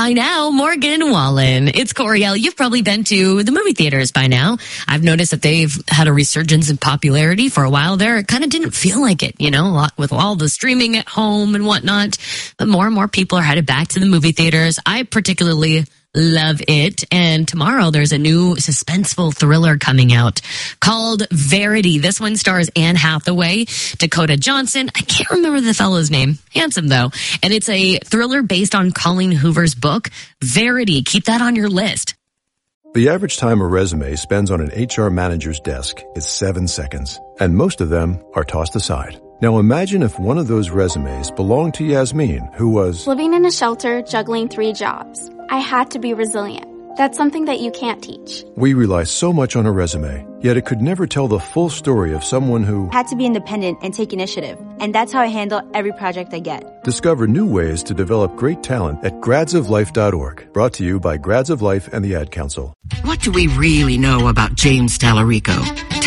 by now, Morgan Wallen. It's Coriel. You've probably been to the movie theaters by now. I've noticed that they've had a resurgence in popularity for a while there. It kind of didn't feel like it, with all the streaming at home and whatnot. But more and more people are headed back to the movie theaters. I particularly love it. And tomorrow there's a new suspenseful thriller coming out called Verity. This one stars Anne Hathaway, Dakota Johnson. I can't remember the fellow's name. Handsome though. And it's a thriller based on Colleen Hoover's book, Verity. Keep that on your list. The average time a resume spends on an HR manager's desk is 7 seconds, and most of them are tossed aside. Now imagine if one of those resumes belonged to Yasmin, who was living in a shelter, juggling 3 jobs. I had to be resilient. That's something that you can't teach. We rely so much on a resume, yet it could never tell the full story of someone who had to be independent and take initiative. And that's how I handle every project I get. Discover new ways to develop great talent at gradsoflife.org. Brought to you by Grads of Life and the Ad Council. What do we really know about James Tallarico?